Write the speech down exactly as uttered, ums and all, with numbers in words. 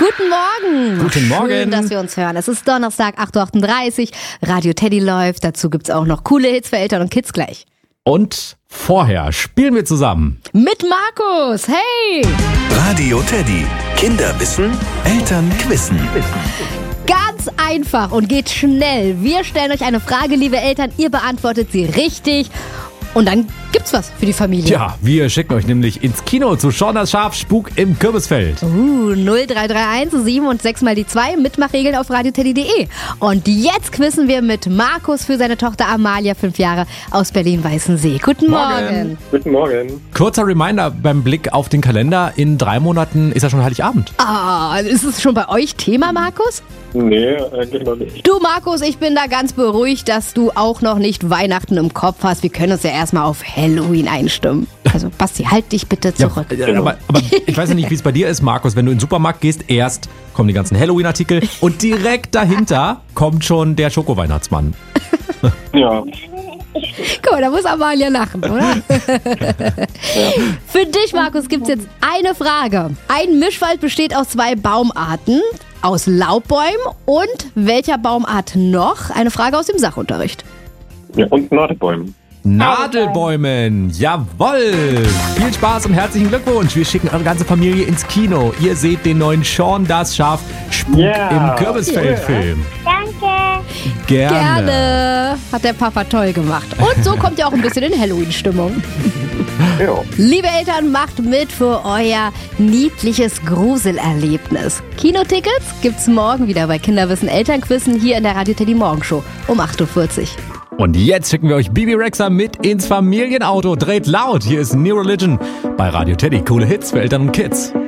Guten Morgen. Guten Morgen. Schön, dass wir uns hören. Es ist Donnerstag, acht Uhr achtunddreißig. Radio Teddy läuft. Dazu gibt's auch noch coole Hits für Eltern und Kids gleich. Und vorher spielen wir zusammen. Mit Markus. Hey. Radio Teddy. Kinder wissen, Eltern quissen. Ganz einfach und geht schnell. Wir stellen euch eine Frage, liebe Eltern. Ihr beantwortet sie richtig. Und dann gibt's was für die Familie. Ja, wir schicken euch nämlich ins Kino zu schauen, das Schaf Spuk im Kürbisfeld. Uh, null drei drei eins sieben und sechs mal die zwei. Mitmachregeln auf radioteddy punkt de. Und jetzt quizzen wir mit Markus für seine Tochter Amalia, fünf Jahre, aus Berlin-Weißensee. Guten Morgen. Morgen. Guten Morgen. Kurzer Reminder beim Blick auf den Kalender. In drei Monaten ist ja schon Heiligabend. Ah, ist es schon bei euch Thema, Markus? Nee, eigentlich noch nicht. Du, Markus, ich bin da ganz beruhigt, dass du auch noch nicht Weihnachten im Kopf hast. Wir können uns ja erstmal auf Halloween einstimmen. Also, Basti, halt dich bitte zurück. Ja, äh, aber, aber ich weiß ja nicht, wie es bei dir ist, Markus. Wenn du in den Supermarkt gehst, erst kommen die ganzen Halloween-Artikel und direkt dahinter kommt schon der Schoko-Weihnachtsmann. Ja. Guck mal, da muss Amalia lachen, oder? Für dich, Markus, gibt's jetzt eine Frage. Ein Mischwald besteht aus zwei Baumarten, aus Laubbäumen und welcher Baumart noch? Eine Frage aus dem Sachunterricht. Ja, und Nadelbäumen. Nadelbäumen, jawoll! Viel Spaß und herzlichen Glückwunsch. Wir schicken eure ganze Familie ins Kino. Ihr seht den neuen Shaun das Schaf Spuk Yeah. im Kürbisfeld-Film. Danke. Gerne. Gerne. Hat der Papa toll gemacht. Und so kommt ihr auch ein bisschen in Halloween-Stimmung. Ja. Liebe Eltern, macht mit für euer niedliches Gruselerlebnis. Kinotickets gibt's morgen wieder bei Kinderwissen Elternquissen hier in der Radio Teddy Morgenshow um acht Uhr vierzig. Und jetzt schicken wir euch Bibi Rexha mit ins Familienauto. Dreht laut. Hier ist New Religion bei Radio Teddy. Coole Hits für Eltern und Kids.